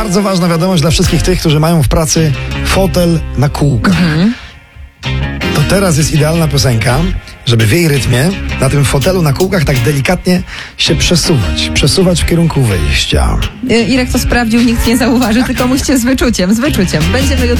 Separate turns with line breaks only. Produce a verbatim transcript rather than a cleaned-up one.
bardzo ważna wiadomość dla wszystkich tych, którzy mają w pracy fotel na kółkach. Mhm. To teraz jest idealna piosenka, żeby w jej rytmie na tym fotelu na kółkach tak delikatnie się przesuwać. Przesuwać w kierunku wyjścia.
Irek to sprawdził, nikt nie zauważy, tylko musicie z wyczuciem, z wyczuciem. Będziemy jutro